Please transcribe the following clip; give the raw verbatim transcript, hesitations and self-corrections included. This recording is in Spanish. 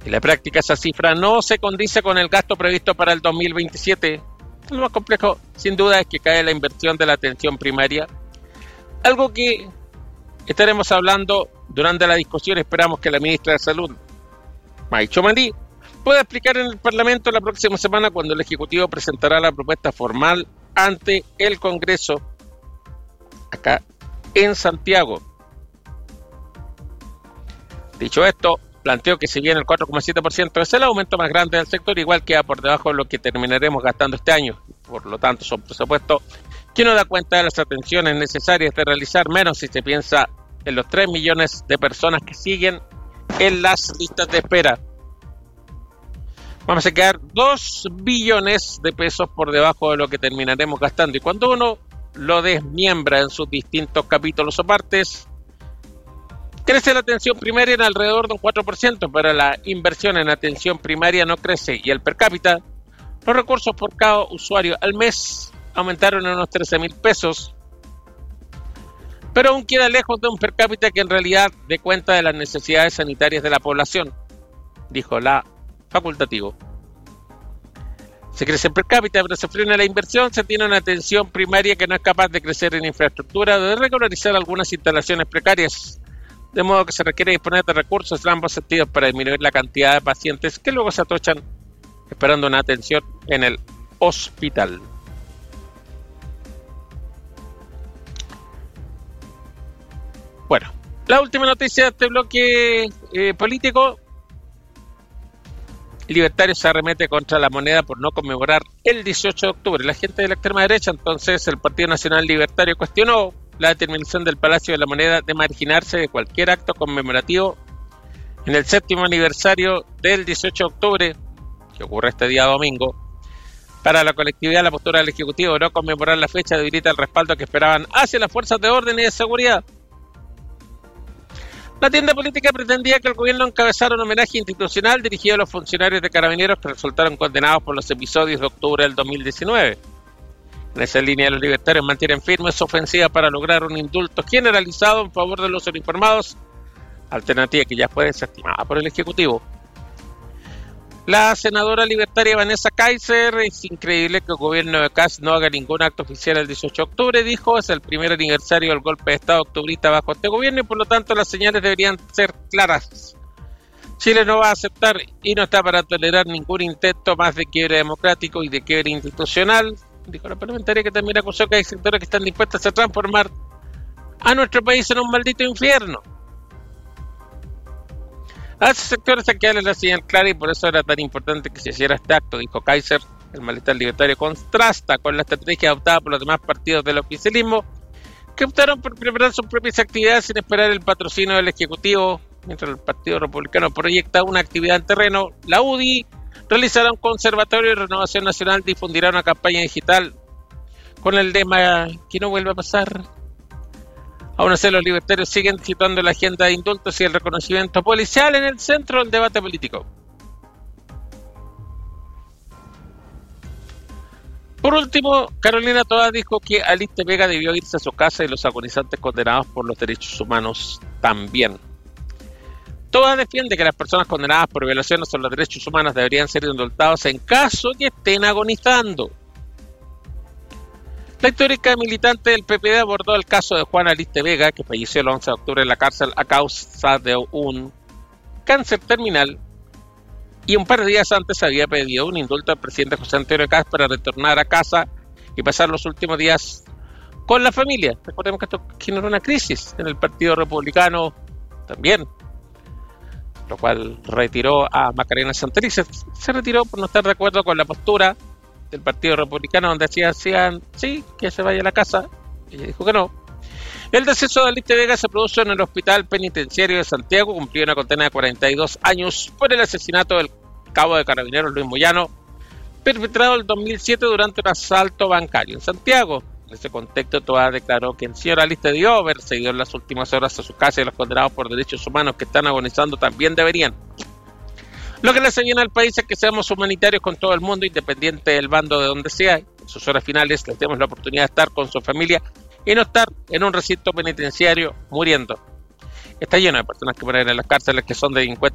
En la práctica esa cifra no se condice con el gasto previsto para el dos mil veintisiete. Lo más complejo, sin duda, es que cae la inversión de la atención primaria, algo que estaremos hablando durante la discusión. Esperamos que la ministra de Salud, Maicho Marí, pueda explicar en el Parlamento la próxima semana, cuando el Ejecutivo presentará la propuesta formal ante el Congreso acá en Santiago. Dicho esto, planteó que si bien el cuatro coma siete por ciento es el aumento más grande del sector, igual queda por debajo de lo que terminaremos gastando este año. Por lo tanto, son presupuestos que no da cuenta de las atenciones necesarias de realizar, menos si se piensa en los tres millones de personas que siguen en las listas de espera. Vamos a quedar dos billones de pesos por debajo de lo que terminaremos gastando. Y cuando uno lo desmiembra en sus distintos capítulos o partes, crece la atención primaria en alrededor de un cuatro por ciento, pero la inversión en atención primaria no crece. Y el per cápita, los recursos por cada usuario al mes aumentaron en unos trece mil pesos, pero aún queda lejos de un per cápita que en realidad dé cuenta de las necesidades sanitarias de la población, dijo la facultativo. Se crece el per cápita, pero se frena la inversión. Se tiene una atención primaria que no es capaz de crecer en infraestructura o de regularizar algunas instalaciones precarias, de modo que se requiere disponer de recursos en ambos sentidos para disminuir la cantidad de pacientes que luego se atochan esperando una atención en el hospital. Bueno, la última noticia de este bloque eh, político. Libertario se arremete contra la moneda por no conmemorar el dieciocho de octubre. La gente de la extrema derecha, entonces, el Partido Nacional Libertario cuestionó la determinación del Palacio de la Moneda de marginarse de cualquier acto conmemorativo en el séptimo aniversario del dieciocho de octubre, que ocurre este día domingo. Para la colectividad, la postura del Ejecutivo de no conmemorar la fecha debilita el respaldo que esperaban hacia las fuerzas de orden y de seguridad. La tienda política pretendía que el gobierno encabezara un homenaje institucional dirigido a los funcionarios de Carabineros que resultaron condenados por los episodios de octubre del dos mil diecinueve. En esa línea, los libertarios mantienen firme su ofensiva para lograr un indulto generalizado en favor de los uniformados, alternativa que ya fue desestimada por el Ejecutivo. La senadora libertaria Vanessa Kaiser: es increíble que el gobierno de Kast no haga ningún acto oficial el dieciocho de octubre, dijo. Es el primer aniversario del golpe de Estado octubrista bajo este gobierno y por lo tanto las señales deberían ser claras. Chile no va a aceptar y no está para tolerar ningún intento más de quiebre democrático y de quiebre institucional, dijo la parlamentaria, que también acusó que hay sectores que están dispuestos a transformar a nuestro país en un maldito infierno. A esos sectores hay que darles la señal clara y por eso era tan importante que se hiciera este acto, dijo Kaiser. El malestar libertario contrasta con la estrategia adoptada por los demás partidos del oficialismo, que optaron por preparar sus propias actividades sin esperar el patrocinio del Ejecutivo. Mientras el Partido Republicano proyecta una actividad en terreno, la U D I realizará un conservatorio y Renovación Nacional difundirá una campaña digital con el lema que no vuelva a pasar. Aún así, los libertarios siguen situando la agenda de indultos y el reconocimiento policial en el centro del debate político. Por último, Carolina Toá dijo que Aliste Vega debió irse a su casa y los agonizantes condenados por los derechos humanos también. Toá defiende que las personas condenadas por violaciones a los derechos humanos deberían ser indultados en caso que estén agonizando. La histórica militante del P P D abordó el caso de Juan Aliste Vega, que falleció el once de octubre en la cárcel a causa de un cáncer terminal, y un par de días antes había pedido un indulto al presidente José Antonio Kast para retornar a casa y pasar los últimos días con la familia. Recordemos que esto generó una crisis en el Partido Republicano también, lo cual retiró a Macarena Santeliz. Se, se retiró por no estar de acuerdo con la postura del Partido Republicano, donde decían, decían sí, que se vaya a la casa. Ella dijo que no. El deceso de Aliste Vega se produjo en el Hospital Penitenciario de Santiago. Cumplió una condena de cuarenta y dos años por el asesinato del cabo de Carabineros Luis Moyano, perpetrado en el dos mil siete durante un asalto bancario en Santiago. En ese contexto, Toá declaró que el señor Aliste debió haberse ido en las últimas horas a su casa y los condenados por derechos humanos que están agonizando también deberían. Lo que le hace bien al país es que seamos humanitarios con todo el mundo, independiente del bando de donde sea. En sus horas finales les demos la oportunidad de estar con su familia y no estar en un recinto penitenciario muriendo. Está lleno de personas que mueren en las cárceles que son delincuentes